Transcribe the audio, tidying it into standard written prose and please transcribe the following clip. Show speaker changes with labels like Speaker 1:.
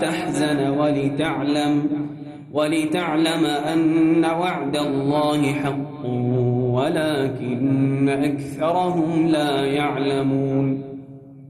Speaker 1: تحزن ولتعلم أن وعد الله حق ولكن أكثرهم لا يعلمون